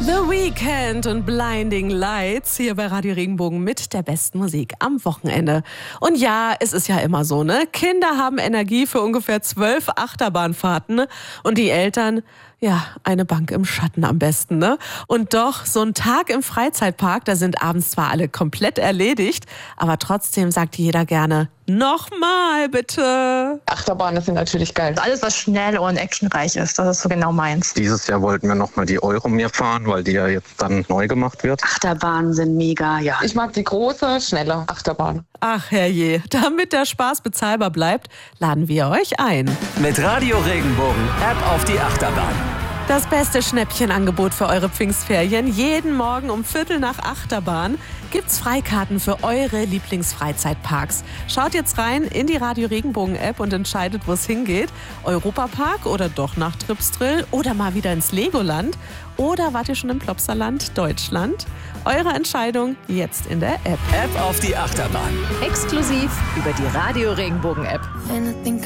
The Weeknd und Blinding Lights hier bei Radio Regenbogen mit der besten Musik am Wochenende. Und ja, es ist ja immer so, ne? Kinder haben Energie für ungefähr 12 Achterbahnfahrten und die Eltern, ja, eine Bank im Schatten am besten, ne? Und doch, so ein Tag im Freizeitpark, da sind abends zwar alle komplett erledigt, aber trotzdem sagt jeder gerne, nochmal bitte. Achterbahnen sind natürlich geil. Alles, was schnell und actionreich ist, das ist so genau meins. Dieses Jahr wollten wir nochmal die Euromir fahren, weil die ja jetzt dann neu gemacht wird. Achterbahnen sind mega, ja. Ich mag die große, schnelle Achterbahn. Ach herrje, damit der Spaß bezahlbar bleibt, laden wir euch ein. Mit Radio Regenbogen App auf die Achterbahn. Das beste Schnäppchenangebot für eure Pfingstferien. Jeden Morgen um 7:45 Achterbahn gibt's Freikarten für eure Lieblingsfreizeitparks. Schaut jetzt rein in die Radio Regenbogen App und entscheidet, wo es hingeht. Europapark oder doch nach Tripsdrill oder mal wieder ins Legoland oder wart ihr schon im Plopsaland Deutschland? Eure Entscheidung jetzt in der App. App auf die Achterbahn. Exklusiv über die Radio Regenbogen App.